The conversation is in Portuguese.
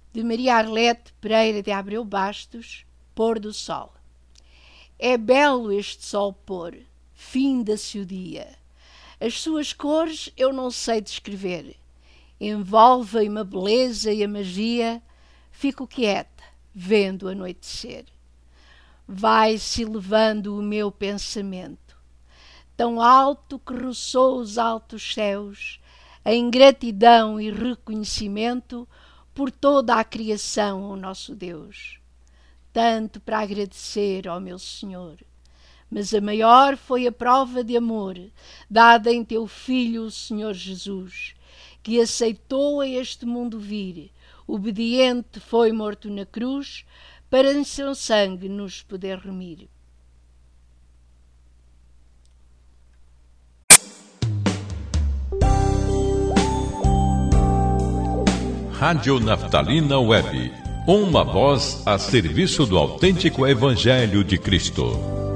de Maria Arlete Pereira de Abreu Bastos, Pôr do Sol. É belo este sol pôr, finda-se o dia. As suas cores eu não sei descrever. Envolvem-me a beleza e a magia, fico quieta, vendo anoitecer. Vai-se elevando o meu pensamento, tão alto que roçou os altos céus, em gratidão e reconhecimento por toda a criação ao nosso Deus. Tanto para agradecer ao meu Senhor, mas a maior foi a prova de amor dada em teu Filho, o Senhor Jesus, que aceitou a este mundo vir, obediente foi morto na cruz, para em seu sangue nos poder remir. Rádio Naftalina Web, uma voz a serviço do autêntico Evangelho de Cristo.